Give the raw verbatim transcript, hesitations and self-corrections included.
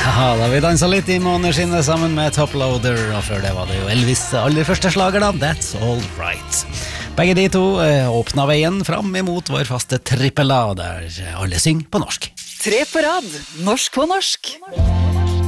Ja, da vi danset litt i måneskinnet sammen med Toploader, og før det var det jo Elvis aller første slager da, That's All Right. Begge de to eh, åpna veien fram imot vår faste trippel A, der alle synger på norsk. Tre på rad, norsk på norsk.